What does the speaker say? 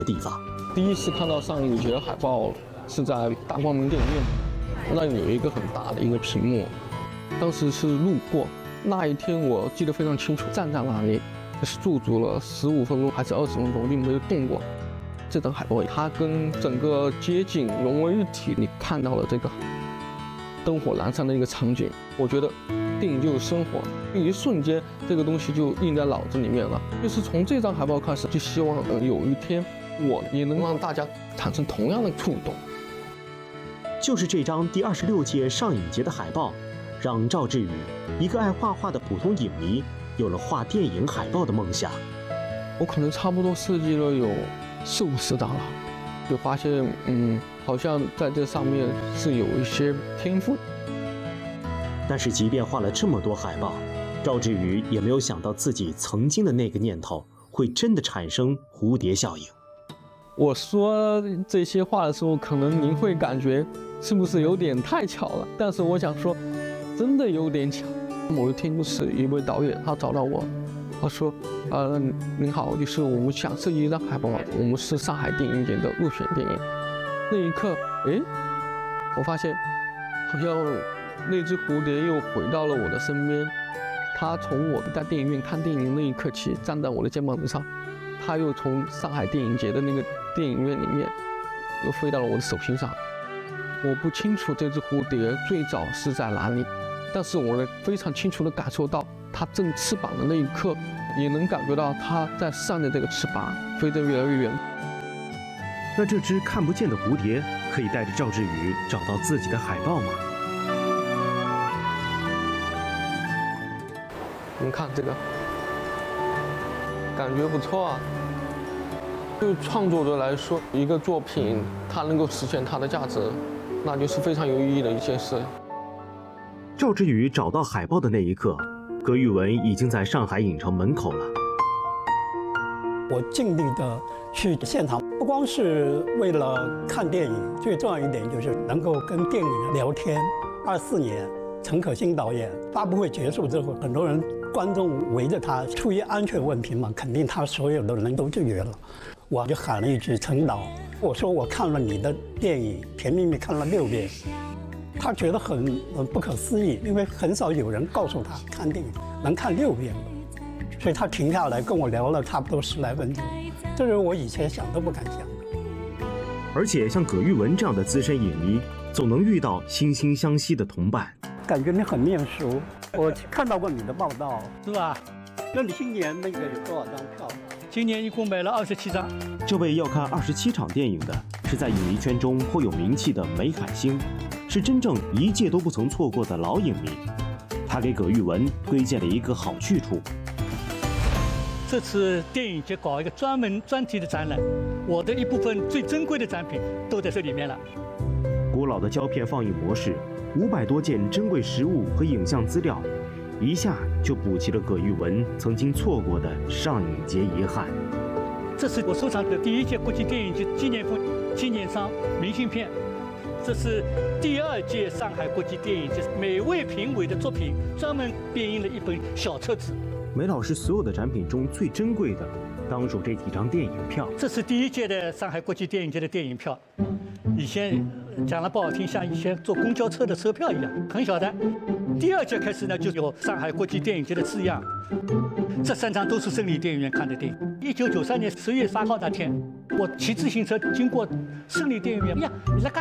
地方。 第一次看到上影节的海报是在大光明电影院，那里有一个很大的一个屏幕，当时是路过，那一天我记得非常清楚，站在那里是驻足了15分钟还是20分钟，并没有动过。这张海报它跟整个街景融为一体，你看到了这个灯火阑珊的一个场景，我觉得电影就是生活，一瞬间这个东西就印在脑子里面了。就是从这张海报开始，就希望有一天我也能让大家产生同样的触动。 就是这张第26届上影节的海报，让赵志宇一个爱画画的普通影迷有了画电影海报的梦想。 我可能差不多设计了有40-50张了，就发现好像在这上面是有一些天赋。 但是即便画了这么多海报，赵志宇也没有想到自己曾经的那个念头会真的产生蝴蝶效应。 我说这些话的时候，可能您会感觉是不是有点太巧了？但是我想说，真的有点巧。某一天就是一位导演，他找到我，他说：“您好，就是我们想设计一张海报，我们是上海电影节的入选电影。”那一刻，我发现好像那只蝴蝶又回到了我的身边。它从我在电影院看电影那一刻起，站在我的肩膀之上。它又从上海电影节的那个电影院里面，又飞到了我的手心上。我不清楚这只蝴蝶最早是在哪里，但是我非常清楚地感受到它振翅膀的那一刻，也能感觉到它在扇着这个翅膀飞得越来越远。 那这只看不见的蝴蝶可以带着赵志宇找到自己的海报吗？ 你看这个，感觉不错啊。对创作者来说，一个作品它能够实现它的价值，那就是非常有意义的一件事。 赵志宇找到海报的那一刻，葛宇文已经在上海影城门口了。 我尽力的去现场，不光是为了看电影，最重要一点就是能够跟电影人聊天。24年，陈可辛导演发布会结束之后，很多人观众围着他，出于安全问题嘛，肯定他所有的人都拒绝了。我就喊了一句：“陈导，我说我看了你的电影《甜蜜蜜》看了6遍。”他觉得很不可思议，因为很少有人告诉他看电影能看6遍，所以他停下来跟我聊了差不多10来分钟，这是我以前想都不敢想的。 而且像葛玉文这样的资深影迷，总能遇到惺惺相惜的同伴。 感觉你很面熟，我看到过你的报道，是吧？那你今年那个有多少张票？ 今年一共买了27张。 这位要看27场电影的，是在影迷圈中颇有名气的梅海星，是真正一届都不曾错过的老影迷。他给葛玉文推荐了一个好去处。 这次电影节搞一个专题的展览，我的一部分最珍贵的展品都在这里面了。 古老的胶片放映模式，500多件珍贵实物和影像资料，一下就补齐了葛玉文曾经错过的上影节遗憾。 这是我收藏的第1届国际电影节纪念품纪念章明信片，这是第2届上海国际电影节每位评委的作品专门编印了一本小册子。 梅老师所有的展品中最珍贵的，当属这几张电影票。 这是第1届的上海国际电影节的电影票，以前讲了不好听，像以前坐公交车的车票一样，很小的。第2届开始呢，就有上海国际电影节的字样。这3张都是胜利电影院看的电影。1993年10月8号那天，我骑自行车经过胜利电影院，哎呀，你在干